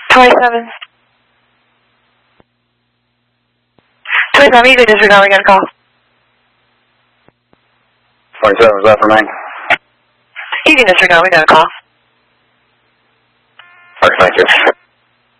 27. 27, you can disregard, we got a call. 27, is that for me? You can disregard, we got a call. Alright, thank you.